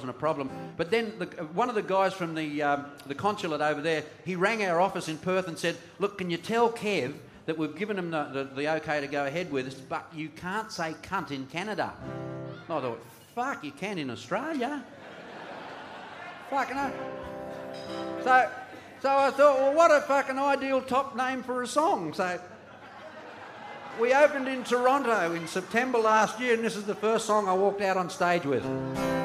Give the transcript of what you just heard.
wasn't a problem. But then one of the guys from the consulate over there, he rang our office in Perth and said, look, can you tell Kev that we've given him the okay to go ahead with us, but you can't say cunt in Canada. And I thought, fuck, you can in Australia. Fucking hell. So I thought, well, what a fucking ideal top name for a song. So we opened in Toronto in September last year, and this is the first song I walked out on stage with.